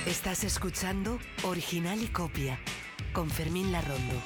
Estás escuchando Original y Copia con Fermín Larrondo.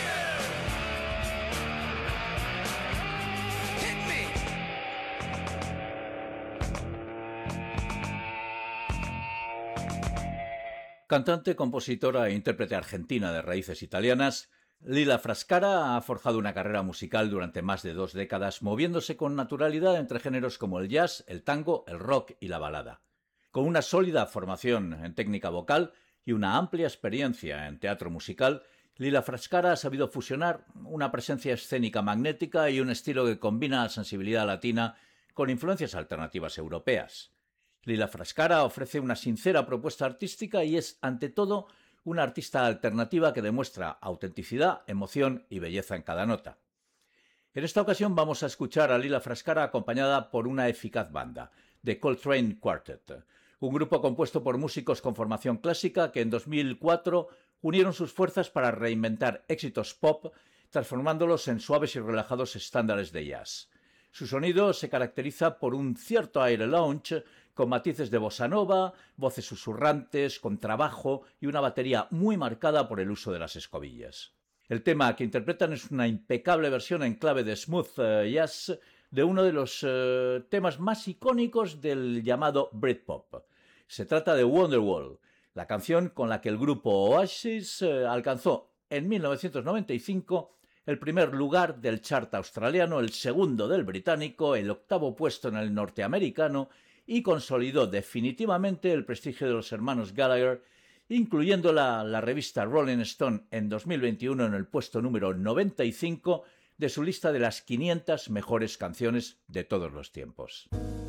Cantante, compositora e intérprete argentina de raíces italianas, Lila Frascara ha forjado una carrera musical durante más de 2 décadas, moviéndose con naturalidad entre géneros como el jazz, el tango, el rock y la balada. Con una sólida formación en técnica vocal y una amplia experiencia en teatro musical, Lila Frascara ha sabido fusionar una presencia escénica magnética y un estilo que combina la sensibilidad latina con influencias alternativas europeas. Lila Frascara ofrece una sincera propuesta artística y es, ante todo, una artista alternativa que demuestra autenticidad, emoción y belleza en cada nota. En esta ocasión vamos a escuchar a Lila Frascara acompañada por una eficaz banda, The Coltrane Quartet, un grupo compuesto por músicos con formación clásica que en 2004 unieron sus fuerzas para reinventar éxitos pop, transformándolos en suaves y relajados estándares de jazz. Su sonido se caracteriza por un cierto aire lounge, con matices de bossa nova, voces susurrantes, contrabajo y una batería muy marcada por el uso de las escobillas. El tema que interpretan es una impecable versión en clave de smooth jazz de uno de los temas más icónicos del llamado Britpop. Se trata de Wonderwall, la canción con la que el grupo Oasis alcanzó en 1995 el primer lugar del chart australiano, el segundo del británico, el octavo puesto en el norteamericano y consolidó definitivamente el prestigio de los hermanos Gallagher, incluyendo la revista Rolling Stone en 2021 en el puesto número 95 de su lista de las 500 mejores canciones de todos los tiempos.